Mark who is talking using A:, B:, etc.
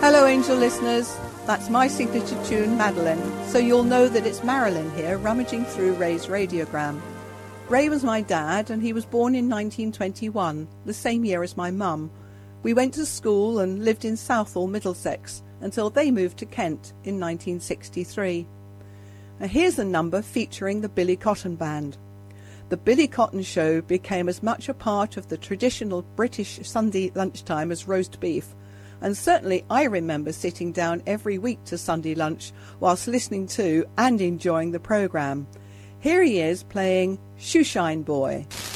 A: Hello, Angel listeners. That's my signature tune, Madeline, so you'll know that it's Marilyn here, rummaging through Ray's radiogram. Ray was my dad, and he was born in 1921, the same year as my mum. We went to school and lived in Southall, Middlesex, until they moved to Kent in 1963. Now here's a number featuring the Billy Cotton Band. The Billy Cotton Show became as much a part of the traditional British Sunday lunchtime as roast beef, and certainly I remember sitting down every week to Sunday lunch whilst listening to and enjoying the programme. Here he is playing Shoeshine Boy.